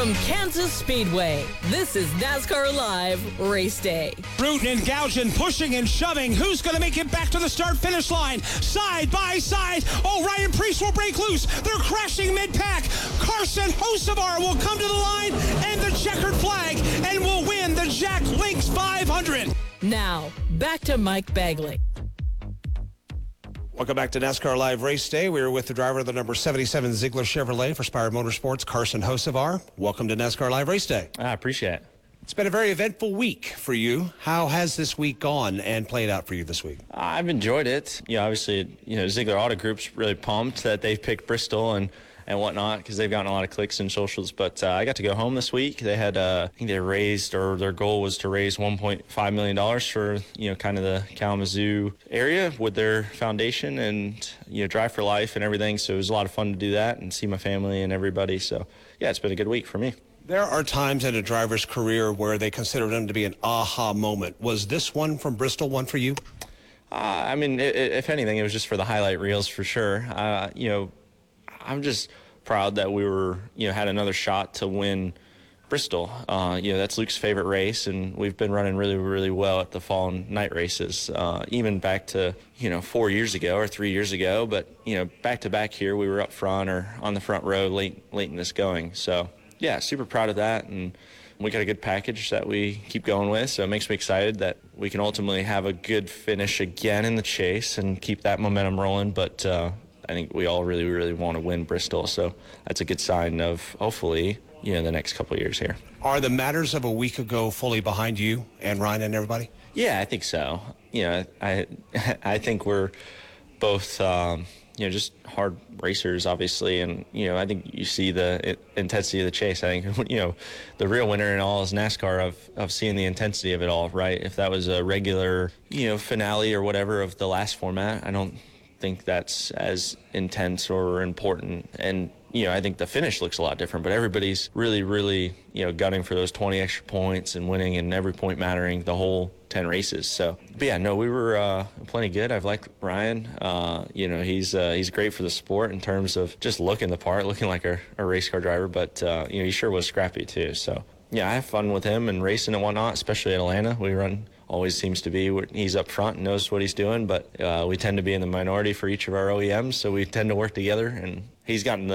From Kansas Speedway, this is NASCAR Live Race Day. Rooting and gouging, pushing and shoving. Who's going to make it back to the start-finish line? Side by side. Oh, Ryan Preece will break loose. They're crashing mid-pack. Carson Hocevar will come to the line and the checkered flag and will win the Jack Links 500. Now, back to Mike Bagley. Welcome back to NASCAR Live Race Day. We're with the driver of the number 77 Ziegler Chevrolet for Spire Motorsports, Carson Hocevar. Welcome to NASCAR Live Race Day. I appreciate it. It's been a very eventful week for you. How has this week gone and played out for you this week? I've enjoyed it. Obviously, Ziegler Auto Group's really pumped that they've picked Bristol and whatnot because they've gotten a lot of clicks in socials. But I got to go home this week. They had, I think they raised, or their goal was to raise $1.5 million for, kind of the Kalamazoo area with their foundation and, Drive for Life and everything. So it was a lot of fun to do that and see my family and everybody. So, yeah, it's been a good week for me. There are times in a driver's career where they consider them to be an aha moment. Was this one from Bristol one for you? If anything, it was just for the highlight reels for sure. I'm just proud that we were, had another shot to win Bristol. That's Luke's favorite race, and we've been running really, really well at the fall and night races, even back to, 4 years ago or 3 years ago. But, back to back here, we were up front or on the front row late in this going. So, yeah, super proud of that. And we got a good package that we keep going with. So it makes me excited that we can ultimately have a good finish again in the chase and keep that momentum rolling. But, I think we all really, really want to win Bristol, so that's a good sign of hopefully, the next couple of years here. Are the matters of a week ago fully behind you and Ryan and everybody? Yeah, I think so. I think we're both, just hard racers, obviously, and I think you see the intensity of the chase. I think the real winner in all is NASCAR of seeing the intensity of it all, right? If that was a regular finale or whatever of the last format, I don't think that's as intense or important. And I think the finish looks a lot different, but everybody's really, really gunning for those 20 extra points and winning, and every point mattering the whole 10 races. So, but yeah, no, we were plenty good. I've liked Ryan. He's great for the sport in terms of just looking the part, looking like a race car driver, but he sure was scrappy too. So yeah, I have fun with him and racing and whatnot, especially at Atlanta. We run, always seems to be, he's up front and knows what he's doing, but we tend to be in the minority for each of our OEMs, so we tend to work together, and he's gotten